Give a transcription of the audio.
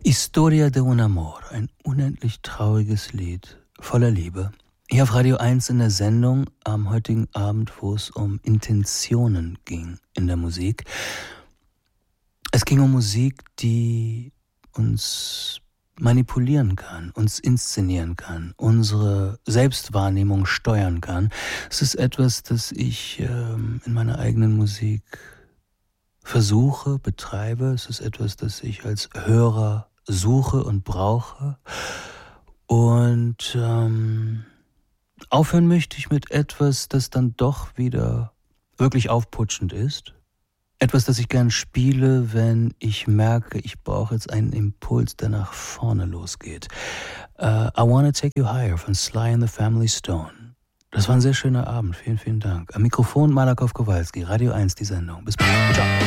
Historia de un amor, ein unendlich trauriges Lied voller Liebe. Hier auf Radio 1 in der Sendung am heutigen Abend, wo es um Intentionen ging in der Musik. Es ging um Musik, die uns manipulieren kann, uns inszenieren kann, unsere Selbstwahrnehmung steuern kann. Es ist etwas, das ich in meiner eigenen Musik versuche, betreibe. Es ist etwas, das ich als Hörer suche und brauche. Und aufhören möchte ich mit etwas, das dann doch wieder wirklich aufputschend ist. Etwas, das ich gern spiele, wenn ich merke, ich brauche jetzt einen Impuls, der nach vorne losgeht. I Wanna Take You Higher von Sly and the Family Stone. Das war ein sehr schöner Abend. Vielen, vielen Dank. Am Mikrofon Malakoff Kowalski, Radio 1, die Sendung. Bis bald. Ciao.